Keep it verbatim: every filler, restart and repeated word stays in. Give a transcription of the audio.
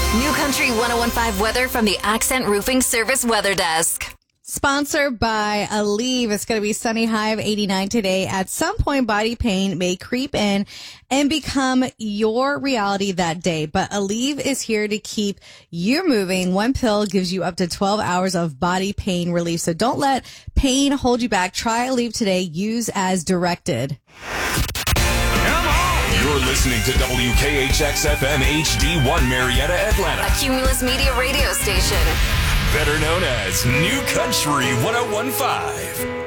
New Country one oh one point five weather from the Accent Roofing Service Weather Desk. Sponsored by Aleve. It's going to be sunny, high of eighty-nine today. At some point, body pain may creep in and become your reality that day. But Aleve is here to keep you moving. One pill gives you up to twelve hours of body pain relief. So don't let pain hold you back. Try Aleve today. Use as directed. You're listening to W K H X F M H D one Marietta, Atlanta. A Cumulus Media radio station. Better known as New Country one oh one point five.